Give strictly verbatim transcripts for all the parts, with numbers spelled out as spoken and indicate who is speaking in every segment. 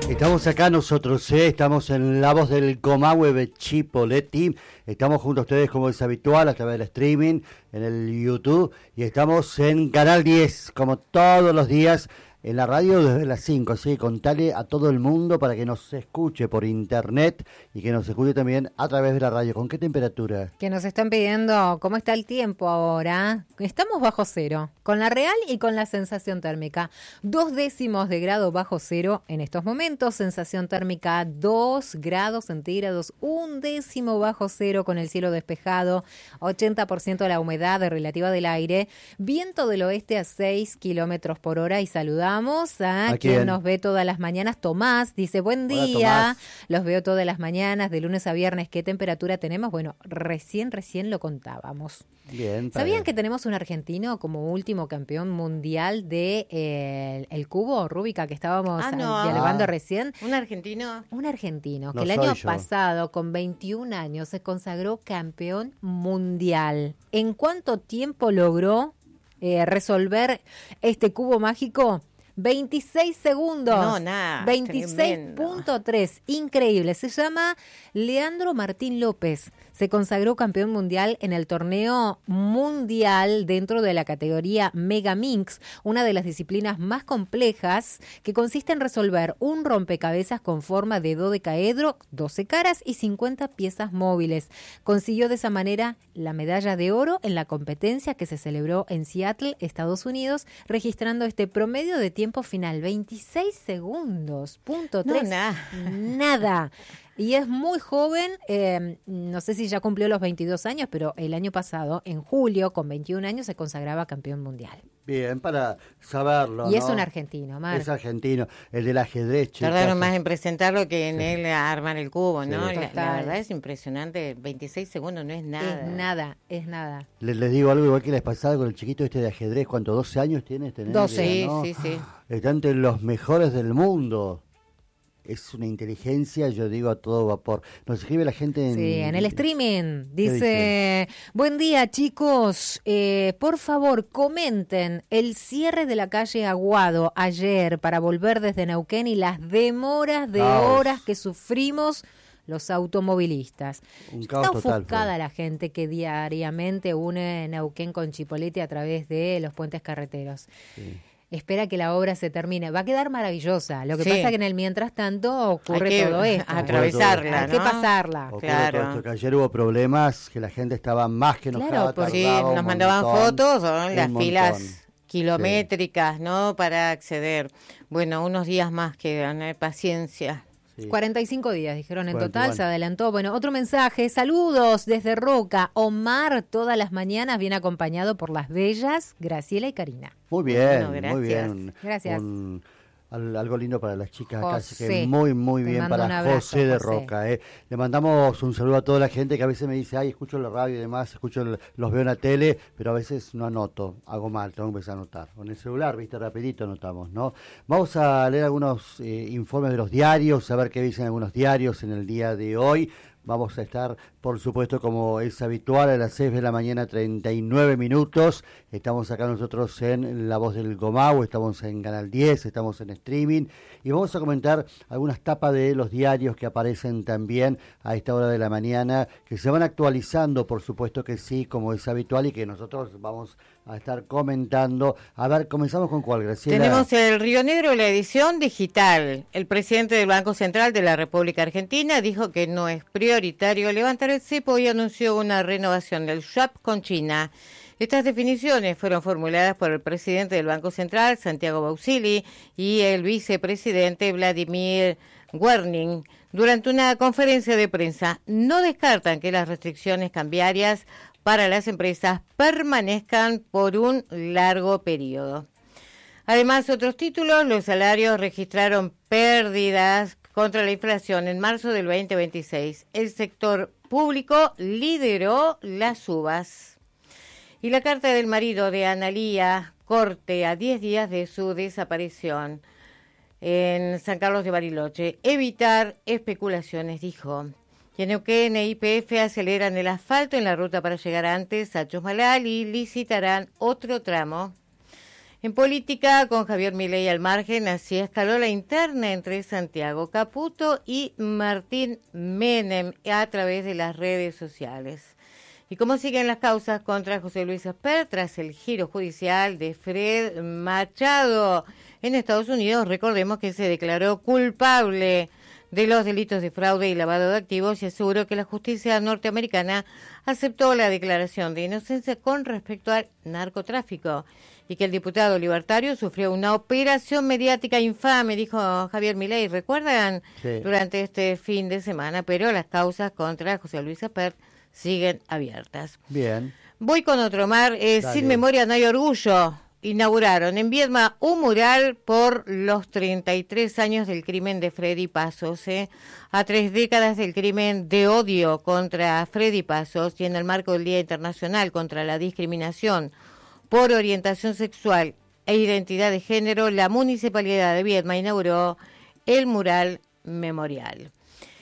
Speaker 1: Estamos acá nosotros, ¿eh? Estamos en La Voz del Comahue Chipoleti, estamos junto a ustedes como es habitual a través del streaming, en el YouTube, y estamos en Canal diez, como todos los días, en la radio desde las cinco, así que contale a todo el mundo para que nos escuche por internet y que nos escuche también a través de la radio. ¿Con qué temperatura?
Speaker 2: Que nos están pidiendo cómo está el tiempo ahora. Estamos bajo cero, con la real y con la sensación térmica. Dos décimos de grado bajo cero en estos momentos, sensación térmica dos grados centígrados, un décimo bajo cero con el cielo despejado, ochenta por ciento de la humedad relativa del aire, viento del oeste a seis kilómetros por hora y saludamos a, ¿A quien nos ve todas las mañanas. Tomás dice, buen día, los veo todas las mañanas, de lunes a viernes. ¿Qué temperatura tenemos? Bueno, recién, recién lo contábamos.
Speaker 1: Bien.
Speaker 2: ¿Sabían que tenemos un argentino como último campeón mundial de eh, el cubo Rúbica que estábamos
Speaker 3: ah, no.
Speaker 2: dialogando
Speaker 3: ah.
Speaker 2: recién?
Speaker 3: ¿Un argentino?
Speaker 2: Un argentino
Speaker 1: no
Speaker 2: que el año
Speaker 1: yo.
Speaker 2: pasado, con veintiún años, se consagró campeón mundial. ¿En cuánto tiempo logró eh, resolver este cubo mágico? veintiséis segundos.
Speaker 3: No, nada.
Speaker 2: veintiséis punto tres. Increíble. Se llama Leandro Martín López. Se consagró campeón mundial en el torneo mundial dentro de la categoría Mega Minx, una de las disciplinas más complejas que consiste en resolver un rompecabezas con forma de dodecaedro, doce caras y cincuenta piezas móviles. Consiguió de esa manera la medalla de oro en la competencia que se celebró en Seattle, Estados Unidos, registrando este promedio de tiempo final, veintiséis segundos, punto tres.
Speaker 3: No, nada.
Speaker 2: Nada. Y es muy joven, eh, no sé si ya cumplió los veintidós años, pero el año pasado, en julio, con veintiún años, se consagraba campeón mundial.
Speaker 1: Bien, para saberlo,
Speaker 2: Y
Speaker 1: ¿no?
Speaker 2: es un argentino, Mar.
Speaker 1: Es argentino, el del ajedrez, chicas.
Speaker 3: Tardaron más en presentarlo que en
Speaker 1: Sí.
Speaker 3: él armar el cubo, ¿no?
Speaker 1: Sí.
Speaker 3: La, la
Speaker 2: Total.
Speaker 3: verdad es impresionante, veintiséis segundos no es nada.
Speaker 2: Es nada, es nada.
Speaker 1: Les, les digo algo igual que les pasaba con el chiquito este de ajedrez. ¿Cuánto? ¿doce años tiene este nene?
Speaker 2: doce.
Speaker 3: Sí,
Speaker 1: ¿no?
Speaker 3: sí, sí.
Speaker 1: Está entre los mejores del mundo. Es una inteligencia, yo digo, a todo vapor. Nos escribe la gente en...
Speaker 2: Sí, en el streaming. Dice,
Speaker 1: dice?
Speaker 2: buen día chicos, eh, por favor comenten el cierre de la calle Aguado ayer para volver desde Neuquén y las demoras de
Speaker 1: Caos.
Speaker 2: horas que sufrimos los automovilistas.
Speaker 1: Un caos
Speaker 2: Está
Speaker 1: total
Speaker 2: ofuscada
Speaker 1: fue.
Speaker 2: la gente que diariamente une Neuquén con Chipoleti a través de los puentes carreteros.
Speaker 1: Sí.
Speaker 2: Espera que la obra se termine. Va a quedar maravillosa. Lo que
Speaker 3: Sí.
Speaker 2: pasa es que en el mientras tanto ocurre
Speaker 3: Hay que
Speaker 2: todo esto.
Speaker 3: atravesarla,
Speaker 2: Hay que
Speaker 3: ¿no?
Speaker 2: pasarla.
Speaker 1: Ocurre
Speaker 3: Claro.
Speaker 1: todo esto, que ayer hubo problemas, que la gente estaba más que enojada.
Speaker 2: Claro, porque
Speaker 3: Sí,
Speaker 1: tardaba un
Speaker 3: nos mandaban
Speaker 1: montón,
Speaker 3: fotos, ¿no?
Speaker 1: un
Speaker 3: Las
Speaker 1: montón.
Speaker 3: filas kilométricas, ¿no? Para acceder. Bueno, unos días más quedan, ¿eh? Paciencia.
Speaker 1: Sí.
Speaker 2: cuarenta y cinco días, dijeron en
Speaker 1: cuarenta y
Speaker 2: total,
Speaker 1: uno.
Speaker 2: se adelantó. Bueno, otro mensaje, saludos desde Roca. Omar todas las mañanas viene acompañado por las bellas Graciela y Karina.
Speaker 1: Muy bien,
Speaker 3: Bueno,
Speaker 1: muy
Speaker 3: gracias.
Speaker 1: bien. Un-
Speaker 2: Gracias.
Speaker 1: un- al- algo lindo para las chicas acá, así que
Speaker 2: José.
Speaker 1: muy, muy
Speaker 2: Te
Speaker 1: bien
Speaker 2: mando un
Speaker 1: para
Speaker 2: abrazo,
Speaker 1: José de
Speaker 2: José.
Speaker 1: Roca. Eh. Le mandamos un saludo a toda la gente que a veces me dice, ay, escucho la radio y demás, escucho el- los veo en la tele, pero a veces no anoto, hago mal, tengo que empezar a anotar. Con el celular, viste, rapidito anotamos, ¿no? Vamos a leer algunos eh, informes de los diarios, a ver qué dicen algunos diarios en el día de hoy. Vamos a estar, por supuesto, como es habitual, a las seis de la mañana, treinta y nueve minutos. Estamos acá nosotros en La Voz del Comahue, estamos en Canal diez, estamos en streaming. Y vamos a comentar algunas tapas de los diarios que aparecen también a esta hora de la mañana, que se van actualizando, por supuesto que sí, como es habitual, y que nosotros vamos a estar comentando. A ver, comenzamos con cuál, Graciela.
Speaker 3: Tenemos el Río Negro, la edición digital. El presidente del Banco Central de la República Argentina dijo que no es prioritario levantar el cepo y anunció una renovación del swap con China. Estas definiciones fueron formuladas por el presidente del Banco Central, Santiago Bausili, y el vicepresidente Vladimir Werning durante una conferencia de prensa. No descartan que las restricciones cambiarias para las empresas permanezcan por un largo periodo. Además, otros títulos, los salarios registraron pérdidas contra la inflación en marzo del veinte veintiséis. El sector público lideró las subas. Y la carta del marido de Analía, corte a diez días de su desaparición en San Carlos de Bariloche. Evitar especulaciones, dijo. Y en Neuquén e Y P F aceleran el asfalto en la ruta para llegar antes a Chosmalal y licitarán otro tramo. En política, con Javier Milei al margen, así escaló la interna entre Santiago Caputo y Martín Menem a través de las redes sociales. ¿Y cómo siguen las causas contra José Luis Espert tras el giro judicial de Fred Machado? En Estados Unidos, recordemos que se declaró culpable de los delitos de fraude y lavado de activos y aseguró que la justicia norteamericana aceptó la declaración de inocencia con respecto al narcotráfico y que el diputado libertario sufrió una operación mediática infame, dijo Javier Milei, ¿recuerdan? Sí. Durante este fin de semana, pero las causas contra José Luis Espert siguen abiertas.
Speaker 1: Bien.
Speaker 3: Voy con otro, Mar. Eh, sin memoria no hay orgullo. Inauguraron en Viedma un mural por los treinta y tres años del crimen de Freddy Pasos, ¿eh? a tres décadas del crimen de odio contra Freddy Pasos y en el marco del Día Internacional contra la Discriminación por Orientación Sexual e Identidad de Género, la Municipalidad de Viedma inauguró el mural memorial.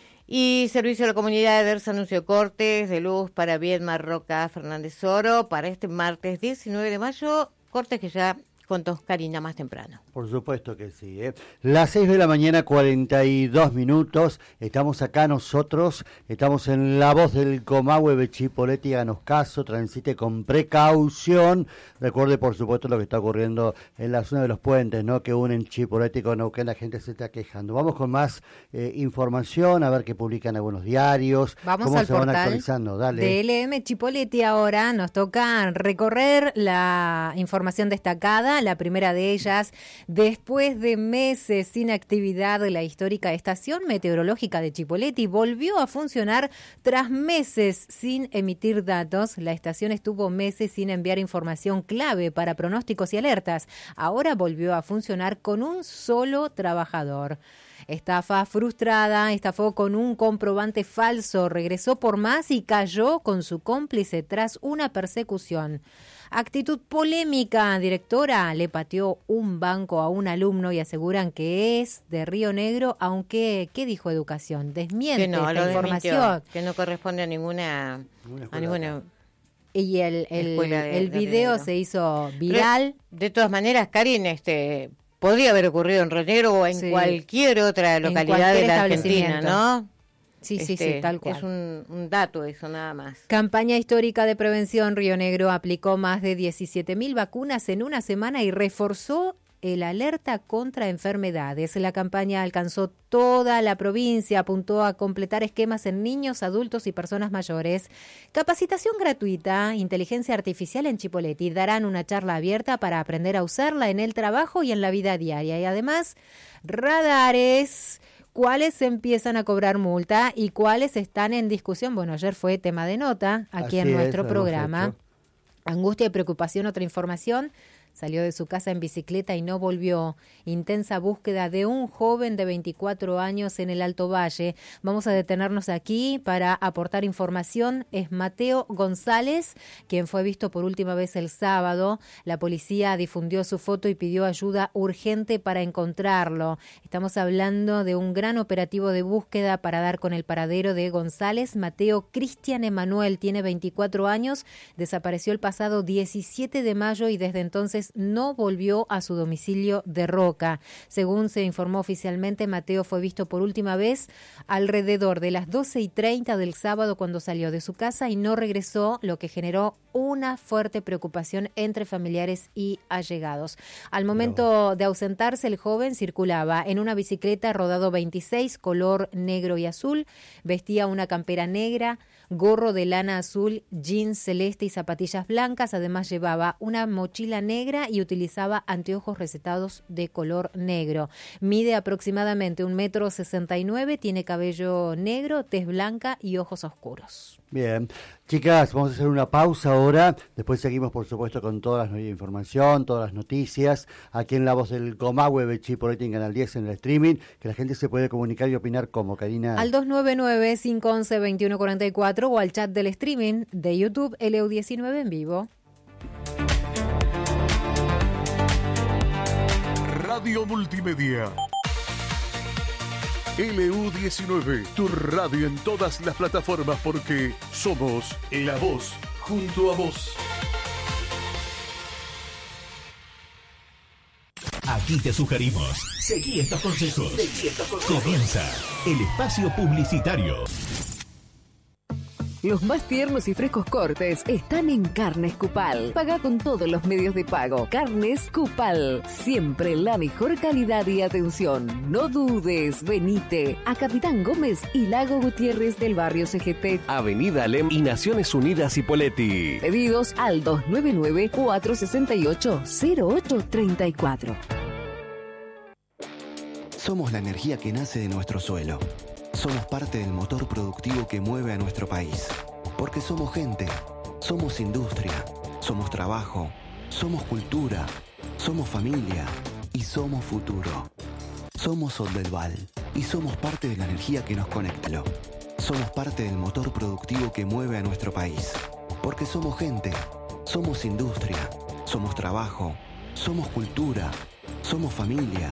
Speaker 3: Y Servicio a la Comunidad de Edersa anunció cortes de luz para Viedma, Roca, Fernández Oro para este martes diecinueve de mayo. Cortes que ya contó Karina más temprano.
Speaker 1: Por supuesto que sí. ¿eh? Las seis de la mañana, cuarenta y dos minutos. Estamos acá nosotros. Estamos en La Voz del Comahue, Bechipoletti, háganos caso, transite con precaución. Recuerde, por supuesto, lo que está ocurriendo en la zona de los puentes, ¿no? Que unen Chipoleti con Neuquén. La gente se está quejando. Vamos con más eh, información, a ver qué publican algunos diarios.
Speaker 2: Vamos
Speaker 1: cómo
Speaker 2: al
Speaker 1: se
Speaker 2: portal
Speaker 1: van actualizando. Dale.
Speaker 2: de L M Chipoleti ahora. Nos toca recorrer la información destacada. La primera de ellas, después de meses sin actividad, la histórica estación meteorológica de Chipoleti volvió a funcionar tras meses sin emitir datos. La estación estuvo meses sin enviar información clave para pronósticos y alertas. Ahora volvió a funcionar con un solo trabajador. Estafa frustrada, estafó con un comprobante falso, regresó por más y cayó con su cómplice tras una persecución. Actitud polémica, directora le pateó un banco a un alumno y aseguran que es de Río Negro, aunque, ¿qué dijo Educación? Desmiente
Speaker 3: que no,
Speaker 2: esta
Speaker 3: lo
Speaker 2: información.
Speaker 3: Desmintió, que no corresponde a ninguna... A ninguna
Speaker 2: y el, el, de, el video se hizo viral.
Speaker 3: Pero, de todas maneras, Karin, este... podría haber ocurrido en Río Negro o en sí. cualquier otra localidad de la Argentina, ¿no?
Speaker 2: Sí, sí,
Speaker 3: este,
Speaker 2: sí, tal cual.
Speaker 3: Es un, un dato eso, nada más.
Speaker 2: Campaña histórica de prevención. Río Negro aplicó más de diecisiete mil vacunas en una semana y reforzó el alerta contra enfermedades. La campaña alcanzó toda la provincia, apuntó a completar esquemas en niños, adultos y personas mayores. Capacitación gratuita, inteligencia artificial en Chipoleti. Darán una charla abierta para aprender a usarla en el trabajo y en la vida diaria. Y además, radares, cuáles empiezan a cobrar multa y cuáles están en discusión. Bueno, ayer fue tema de nota aquí Así en nuestro es, programa. Angustia y preocupación, otra información. Salió de su casa en bicicleta y no volvió. Intensa búsqueda de un joven de veinticuatro años en el Alto Valle. Vamos a detenernos aquí para aportar información. Es Mateo González, quien fue visto por última vez el sábado. La policía difundió su foto y pidió ayuda urgente para encontrarlo. Estamos hablando de un gran operativo de búsqueda para dar con el paradero de González. Mateo Cristian Emanuel tiene veinticuatro años. Desapareció el pasado diecisiete de mayo y desde entonces no volvió a su domicilio de Roca. Según se informó oficialmente, Mateo fue visto por última vez alrededor de las doce y treinta del sábado cuando salió de su casa y no regresó, lo que generó una fuerte preocupación entre familiares y allegados. Al momento no. de ausentarse, el joven circulaba en una bicicleta rodado veintiséis, color negro y azul, vestía una campera negra, gorro de lana azul, jeans celeste y zapatillas blancas. Además llevaba una mochila negra y utilizaba anteojos recetados de color negro. Mide aproximadamente un metro sesenta y nueve, tiene cabello negro, tez blanca y ojos oscuros.
Speaker 1: Bien, chicas, vamos a hacer una pausa ahora. Después seguimos, por supuesto, con toda la información, todas las noticias. Aquí en La Voz del Comahue, Bechipoletti en Canal diez en el streaming, que la gente se puede comunicar y opinar como, Karina.
Speaker 2: Al dos nueve nueve, cinco once, veintiuno cuarenta y cuatro o al chat del streaming de YouTube L U diecinueve en vivo.
Speaker 4: Radio Multimedia. L U diecinueve, tu radio en todas las plataformas porque somos la voz junto a vos.
Speaker 5: Aquí te sugerimos, seguí estos consejos. Seguí estos consejos. Comienza el espacio publicitario.
Speaker 6: Los más tiernos y frescos cortes están en Carnes Cupal. Paga con todos los medios de pago. Carnes Cupal. Siempre la mejor calidad y atención. No dudes, venite a Capitán Gómez y Lago Gutiérrez del barrio C G T.
Speaker 7: Avenida Alem y Naciones Unidas Hipóleti.
Speaker 6: Pedidos al dos nueve nueve, cuatro seis ocho, cero ocho tres cuatro.
Speaker 8: Somos la energía que nace de nuestro suelo. Somos parte del motor productivo que mueve a nuestro país. Porque somos gente, somos industria, somos trabajo, somos cultura, somos familia y somos futuro. Somos Soldelval y somos parte de la energía que nos conecta. Somos parte del motor productivo que mueve a nuestro país. Porque somos gente, somos industria, somos trabajo, somos cultura, somos familia